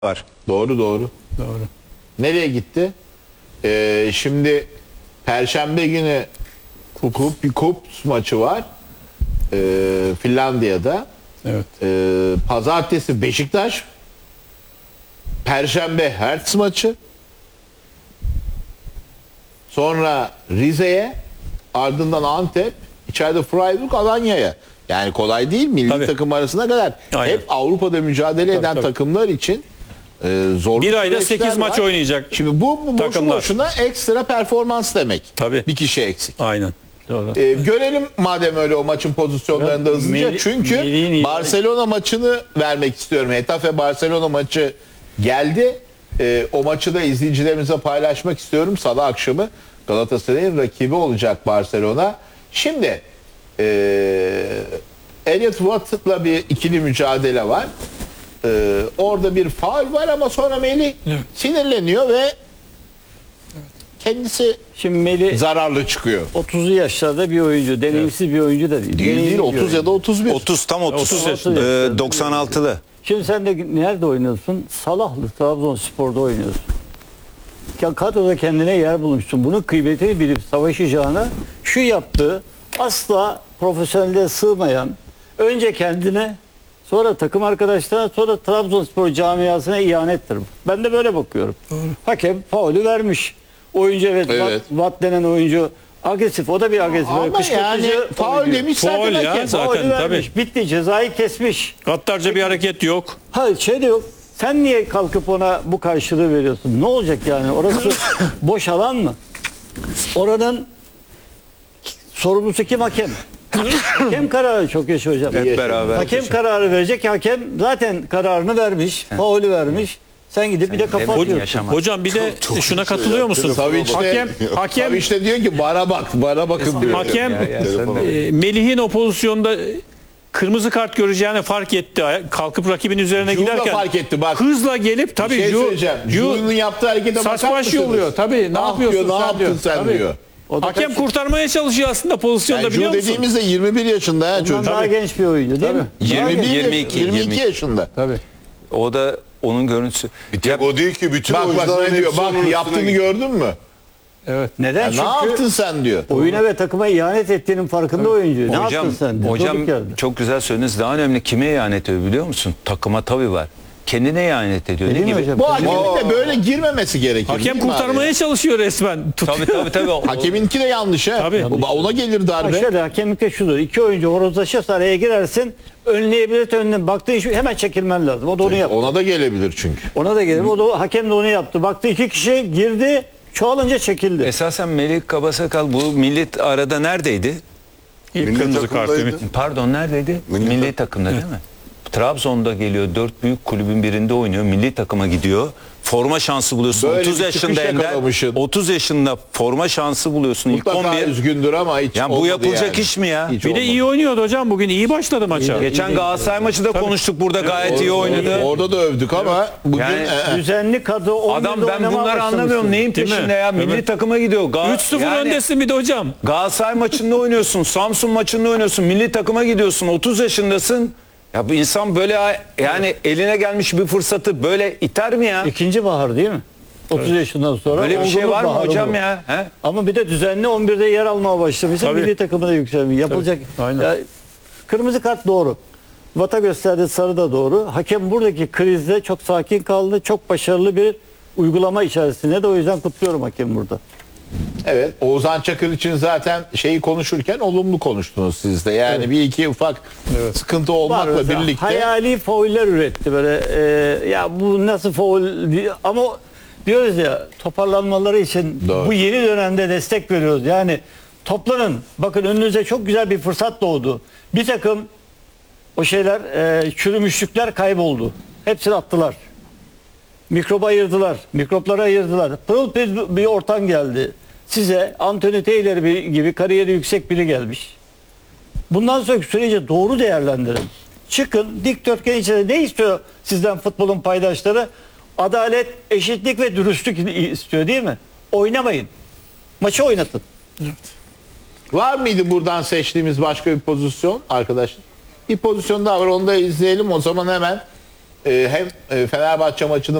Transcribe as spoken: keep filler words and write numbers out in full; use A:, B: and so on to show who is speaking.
A: var.
B: Doğru doğru.
C: Doğru.
B: Nereye gitti? Ee, şimdi Perşembe günü kup, bir kup maçı var. Ee, Finlandiya'da.
C: Evet.
B: Ee, Pazartesi Beşiktaş. Perşembe Hertz maçı. Sonra Rize'ye, ardından Antep, içeride Freiburg, Alanya'ya. Yani kolay değil milli
C: Tabii.
B: takım arasına kadar.
C: Aynen.
B: Hep Avrupa'da mücadele eden
C: tabii.
B: takımlar için e, zorlu
C: Bir ayda
B: süreçler
C: sekiz maç
B: var.
C: oynayacak
B: Şimdi bu, bu boşu
C: takımlar.
B: boşuna ekstra performans demek.
C: Tabii.
B: Bir kişi eksik.
C: Aynen.
D: Doğru.
B: E, görelim madem öyle o maçın pozisyonlarını da hızlıca.
D: Meli-
B: Çünkü
D: Melih'in iyi-
B: Barcelona maçını vermek istiyorum. Hetafe Barcelona maçı geldi. E, o maçı da izleyicilerimize paylaşmak istiyorum. Salı akşamı Galatasaray'ın rakibi olacak Barcelona. Şimdi e, Elliot Watt'la bir ikili mücadele var. E, orada bir faul var ama sonra Melih
C: Evet.
B: sinirleniyor ve kendisi
D: Şimdi Melih
B: zararlı çıkıyor.
D: otuzlu yaşlarda bir oyuncu. Deneyimsiz bir oyuncu da değil.
B: Değil
D: Deneyimli
B: değil
D: bir
B: otuz
D: oyuncu.
B: ya da otuz bir.
A: otuz tam otuz.
C: otuz
D: yaşında.
A: Ee, doksan altılı.
D: Şimdi sen de nerede oynuyorsun? Salahlı Trabzonspor'da oynuyorsun. Ya kadroda kendine yer bulmuşsun. Bunun kıymetini bilip savaşacağına şu yaptığı asla profesyonelliğe sığmayan, önce kendine, sonra takım arkadaşlarına, sonra Trabzonspor camiasına ihanettir. Ben de böyle bakıyorum. Hakem faulü vermiş. Oyuncu evet,
B: Evet.
D: Watt, Watt denen oyuncu agresif. O da bir agresif.
B: Ama
D: Kışkırtıcı
B: yani faul
D: oyuncu.
B: demiş
C: Faul
B: zaten
C: ya,
B: hakem.
C: zaten.
D: Faulü vermiş.
C: tabii.
D: Bitti. Cezayı kesmiş.
C: Gaddarca bir hareket yok.
D: Hayır şey de yok. Sen niye kalkıp ona bu karşılığı veriyorsun? Ne olacak yani? Orası boş alan mı? Oranın sorumlusu kim? Hakem. Hakem kararı çok yaşa hocam.
A: Hep beraber.
D: Hakem kararı verecek. Hakem zaten kararını vermiş. Faulü vermiş. Sen gidip bir de kafa
A: Ho-
D: atıyorsun.
C: Hocam bir de şuna katılıyor musun?
B: Savic de,
C: Hakem hakem
B: Savic de diyor ki bana bak, bana bakın diyor.
C: hakem
A: Ya, ya, sen de-
C: e, Melih'in o pozisyonda e, kırmızı kart göreceğini fark etti. Kalkıp rakibin üzerine
B: Jules da
C: giderken
B: fark etti bak.
C: hızla gelip tabii
B: Bir şey
C: Ju-
B: söyleyeceğim.
C: Ju-
B: Jules'un yaptığı harekete
C: saç
B: bakar
C: baş
B: mısınız?
C: yoluyor. Tabii ne
B: Ah
C: yapıyorsun
B: diyor, ne
C: sen
B: yaptın
C: diyor.
B: sen
C: Tabii.
B: diyor.
D: O da
C: Hakem
D: kaç-
C: kurtarmaya çalışıyor aslında pozisyonda
B: Yani
C: biliyor
B: Jules
C: musun?
B: dediğimizde yirmi bir yaşında ya
D: Ondan
B: çocuk.
D: daha genç bir oyuncu değil mi?
B: yirmi bir,
A: yirmi iki,
B: yirmi iki
A: yirmi iki.
B: yaşında.
C: Tabii.
A: O da onun görüntüsü. Ya,
E: O değil ki bütün
B: Bak bak
E: oyuncuların
B: ne diyor?
E: hepsi onun
B: Bak
E: üstüne
B: yaptığını
E: gitti.
B: gördün mü?
C: Evet.
D: Neden?
B: Ya ne
D: Çünkü
B: yaptın sen diyor.
D: oyuna ve takıma ihanet ettiğinin farkında oyuncu. Ne
A: hocam,
D: yaptın sen? diyor.
A: hocam
D: Durduk yerde.
A: çok güzel söylediniz. Daha önemli kime ihanet ediyor biliyor musun? Takıma tabii var. Kendine ihanet ediyor.
D: Değil
A: Ne
D: mi
A: gibi?
D: hocam?
B: Bu hakemin de böyle girmemesi gerekiyor.
C: Hakem
B: değil mi
C: kurtarmaya
B: abi?
C: çalışıyor resmen. Tutuyor.
A: Tabii tabii tabii. O-
B: Hakeminki de yanlış ha.
C: Tabii.
B: Ona gelir
D: Ha
B: darbe.
D: şöyle hakemlikte şudur. İki oyuncu horozlaşırsa araya girersin. Önleyebilir önüne. Baktığın şu hemen çekilmen lazım. O da onu yaptı.
B: Ona da gelebilir çünkü.
D: Ona da gelir. O da hakem de onu yaptı. Baktı iki kişi girdi. Çoğalınca çekildi.
A: Esasen Melih Kabasakal bu milli arada neredeydi?
C: İlk
E: Milli
C: kırmızı kart
E: takımdaydı.
C: Ümit.
A: Pardon neredeydi?
E: Milli
A: Milli,
E: takım.
A: takımda değil mi? Trabzon'da geliyor. Dört büyük kulübün birinde oynuyor. Milli takıma gidiyor. Forma şansı buluyorsun.
B: Böyle
A: otuz
B: bir
A: yaşında
B: çıkış
A: Ender.
B: yakalamışsın.
A: otuz yaşında forma şansı buluyorsun. İlk
B: Mutlaka
A: on bir.
B: üzgündür ama hiç
A: Ya bu
B: olmadı
A: yapılacak
B: yani.
A: iş mi ya?
B: Hiç
C: Bir de
B: olmadı.
C: iyi oynuyordu hocam. Bugün iyi başladı maça.
A: Geçen Galatasaray maçı da konuştuk burada gayet iyi
B: Orada-
A: oynadı.
B: Orada da övdük ama bugün
A: Yani-
B: e, e.
D: Düzenli kadro on
A: Adam
D: birde
A: ben
D: oynamaya
A: bunları
D: başlamışsın.
A: anlamıyorum. Neyin
C: Değil mi?
A: peşinde ya? Milli
C: Evet.
A: takıma gidiyor. Gal-
C: üç sıfır
A: yani
C: öndesin bir de hocam.
A: Galatasaray maçında oynuyorsun. Samsun maçında oynuyorsun. Milli takıma gidiyorsun. otuz yaşındasın. Ya bu insan böyle yani eline gelmiş bir fırsatı böyle iter mi ya?
D: İkinci bahar değil mi? otuz yaşından sonra.
A: Böyle bir şey
D: olgunluk
A: var mı
D: baharı
A: hocam
D: bu.
A: ya? He?
D: Ama bir de düzenli on birde yer almaya başlamışsın.
C: Tabii.
D: Milli takımına yükselmiş. Yapılacak.
C: Tabii, aynen.
D: Ya, kırmızı kart doğru. Vata gösterdi, sarı da doğru. Hakem buradaki krizde çok sakin kaldı. Çok başarılı bir uygulama içerisinde de o yüzden kutluyorum hakem burada.
B: Evet, Oğuzhan Çakır için zaten şeyi konuşurken olumlu konuştunuz siz de. Yani bir iki ufak sıkıntı
D: Var
B: olmakla
D: mesela,
B: birlikte.
D: hayali fauller üretti böyle. e, ya bu nasıl faul diye- ama diyoruz ya toparlanmaları için
B: Doğru.
D: bu yeni dönemde destek veriyoruz. Yani toplanın. Bakın önünüze çok güzel bir fırsat doğdu. Bir takım o şeyler e, çürümüşlükler kayboldu. Hepsini attılar. Mikroba ayırdılar. Mikropları ayırdılar. Pırıl pırıl bir ortam geldi. Size Anthony Taylor bir- gibi kariyeri yüksek biri gelmiş. Bundan sonraki süreci doğru değerlendirin. Çıkın dikdörtgen içinde ne istiyor sizden futbolun paydaşları? Adalet, eşitlik ve dürüstlük istiyor değil mi? Oynamayın. Maçı oynatın.
B: Var mıydı buradan seçtiğimiz başka bir pozisyon arkadaşlar? Bir pozisyon daha var, onu da izleyelim o zaman hemen. e, hem e, Fenerbahçe maçını